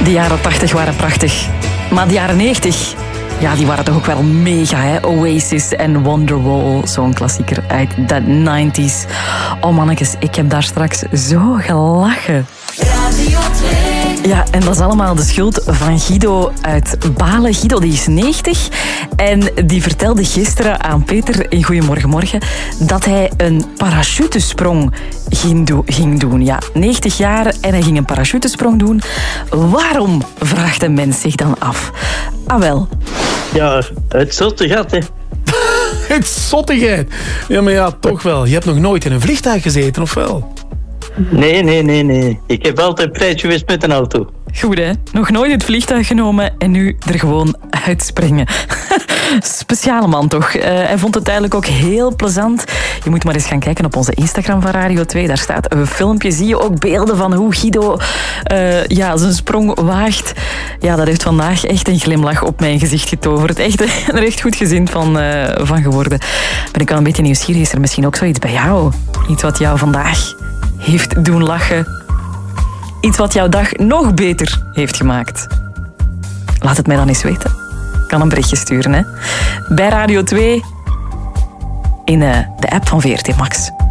De jaren 80 waren prachtig. Maar de jaren 90, ja, die waren toch ook wel mega, hè? Oasis en Wonderwall, zo'n klassieker uit de 90s. Oh mannetjes, ik heb daar straks zo gelachen. Radio 2. Ja, en dat is allemaal de schuld van Guido uit Balen. Guido, die is 90 en die vertelde gisteren aan Peter in Goedemorgen dat hij een parachutesprong ging doen. Ja, 90 jaar en hij ging een parachutesprong doen. Waarom, vraagt een mens zich dan af? Ah wel. Ja, het zottigheid, hè. Het zottigheid. Ja, maar ja, toch wel. Je hebt nog nooit in een vliegtuig gezeten, of wel? Nee. Ik heb altijd prijs geweest met een auto. Goed, hè? Nog nooit het vliegtuig genomen en nu er gewoon uitspringen. Speciale man, toch? Hij vond het eigenlijk ook heel plezant. Je moet maar eens gaan kijken op onze Instagram van Radio 2. Daar staat een filmpje. Zie je ook beelden van hoe Guido zijn sprong waagt. Ja, dat heeft vandaag echt een glimlach op mijn gezicht getoverd. Echt, er echt goed gezind van geworden. Ben ik wel een beetje nieuwsgierig. Is er misschien ook zoiets bij jou? Iets wat jou vandaag heeft doen lachen? Iets wat jouw dag nog beter heeft gemaakt? Laat het mij dan eens weten. Kan een berichtje sturen, hè? Bij Radio 2 in de app van VRT Max.